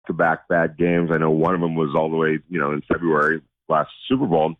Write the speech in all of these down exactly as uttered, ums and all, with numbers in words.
back-to-back bad games. I know one of them was all the way, you know, in February last Super Bowl.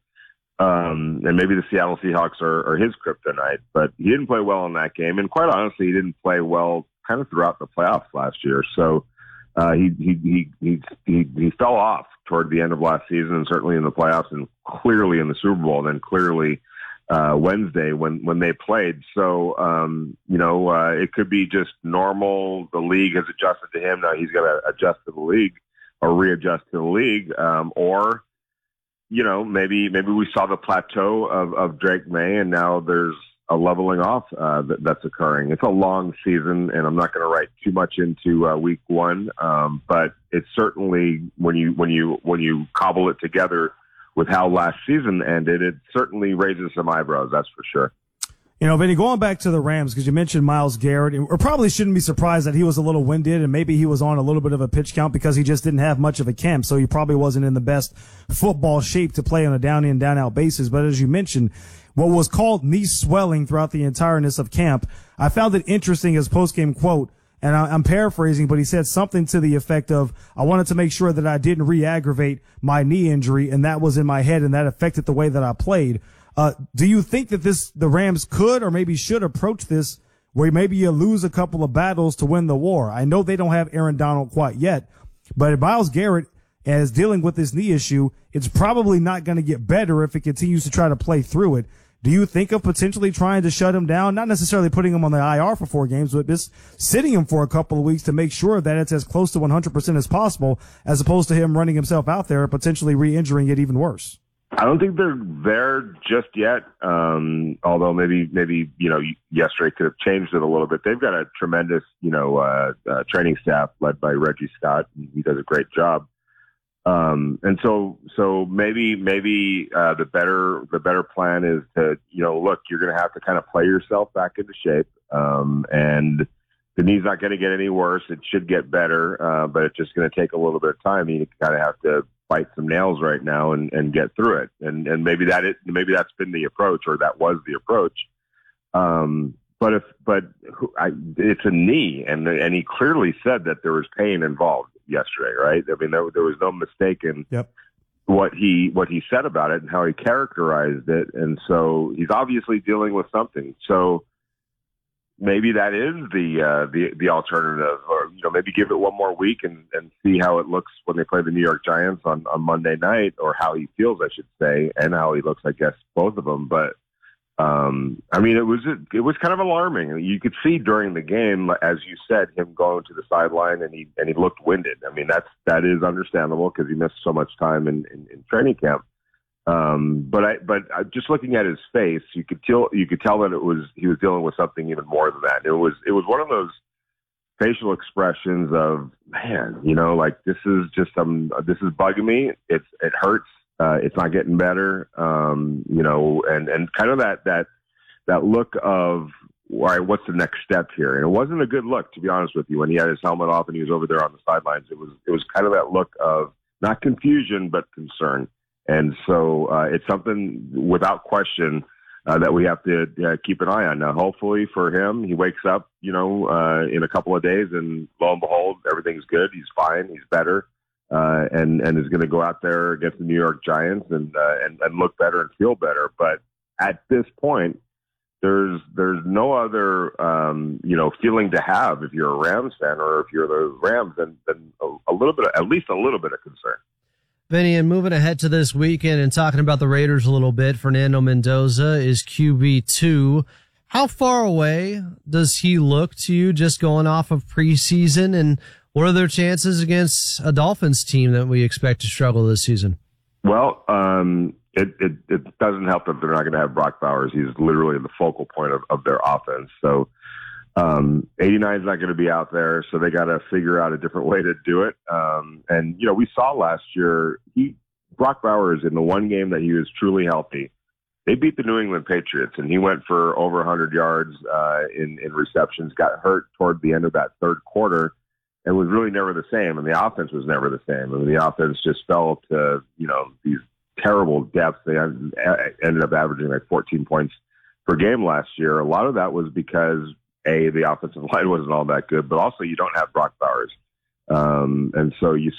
Um, and maybe the Seattle Seahawks are, are his kryptonite, but he didn't play well in that game. And quite honestly, he didn't play well kind of throughout the playoffs last year. So uh, he, he, he, he, he, he fell off toward the end of last season and certainly in the playoffs and clearly in the Super Bowl and then clearly uh, Wednesday when, when they played. So, um, you know, uh, it could be just normal. The league has adjusted to him. Now he's got to adjust to the league or readjust to the league, um, or, you know, maybe maybe we saw the plateau of, of Drake May, and now there's a leveling off uh, that, that's occurring. It's a long season, and I'm not going to write too much into uh, week one, um, but it's certainly when you when you when you cobble it together with how last season ended, it certainly raises some eyebrows. That's for sure. You know, Vinny, going back to the Rams, because you mentioned Myles Garrett, and we probably shouldn't be surprised that he was a little winded and maybe he was on a little bit of a pitch count because he just didn't have much of a camp, so he probably wasn't in the best football shape to play on a down-in, down-out basis. But as you mentioned, what was called knee swelling throughout the entireness of camp, I found it interesting as post-game quote, and I'm paraphrasing, but he said something to the effect of, I wanted to make sure that I didn't re-aggravate my knee injury, and that was in my head, and that affected the way that I played. Uh, do you think that this, the Rams could or maybe should approach this where maybe you lose a couple of battles to win the war? I know they don't have Aaron Donald quite yet, but if Myles Garrett is dealing with this knee issue, it's probably not going to get better if it continues to try to play through it. Do you think of potentially trying to shut him down? Not necessarily putting him on the I R for four games, but just sitting him for a couple of weeks to make sure that it's as close to one hundred percent as possible, as opposed to him running himself out there and potentially re-injuring it even worse? I don't think they're there just yet. Um, although maybe, maybe, you know, yesterday could have changed it a little bit. They've got a tremendous, you know, uh, uh, training staff led by Reggie Scott. And he does a great job. Um, and so, so maybe, maybe, uh, the better, the better plan is to, you know, look, you're going to have to kind of play yourself back into shape. Um, and the knee's not going to get any worse. It should get better. Uh, but it's just going to take a little bit of time. You kind of have to bite some nails right now and, and get through it. And, and maybe that is, maybe that's been the approach, or that was the approach. Um, but if, but I, it's a knee, and, and he clearly said that there was pain involved yesterday, right? I mean, there, there was no mistake in yep. what he, what he said about it and how he characterized it. And so he's obviously dealing with something. So maybe that is the, uh, the, the alternative, or, you know, maybe give it one more week and, and see how it looks when they play the New York Giants on, on Monday night, or how he feels, I should say, and how he looks, I guess, both of them. But, um, I mean, it was, it was kind of alarming. You could see during the game, as you said, him going to the sideline, and he, and he looked winded. I mean, that's, that is understandable because he missed so much time in, in, in training camp. Um, but I, but I, just looking at his face, you could tell, you could tell that it was, he was dealing with something even more than that. It was, it was one of those facial expressions of, man, you know, like, this is just some, this is bugging me. It's, it hurts. Uh, it's not getting better. Um, you know, and, and kind of that, that, that look of, all right, what's the next step here? And it wasn't a good look, to be honest with you, when he had his helmet off and he was over there on the sidelines. It was, it was kind of that look of not confusion, but concern. And so uh, it's something without question uh, that we have to uh, keep an eye on. Now, hopefully for him, he wakes up, you know, uh, in a couple of days, and lo and behold, everything's good. He's fine. He's better, uh, and and is going to go out there against the New York Giants and, uh, and and look better and feel better. But at this point, there's there's no other um, you know feeling to have if you're a Rams fan, or if you're the Rams, than than a, a little bit, of, at least a little bit of concern. Vinny, and moving ahead to this weekend and talking about the Raiders a little bit, Fernando Mendoza is Q B two. How far away does he look to you, just going off of preseason? And what are their chances against a Dolphins team that we expect to struggle this season? Well, um, it, it, it doesn't help that they're not going to have Brock Bowers. He's literally the focal point of, of their offense. So Um, eighty-nine is not going to be out there, so they got to figure out a different way to do it. Um, and, you know, we saw last year, he, Brock Bowers, in the one game that he was truly healthy, they beat the New England Patriots, and he went for over one hundred yards uh, in, in receptions, got hurt toward the end of that third quarter, and was really never the same. And the offense was never the same. I mean, the offense just fell to, you know, these terrible depths. They ended up averaging like fourteen points per game last year. A lot of that was because A, the offensive line wasn't all that good, but also you don't have Brock Bowers. Um, and so you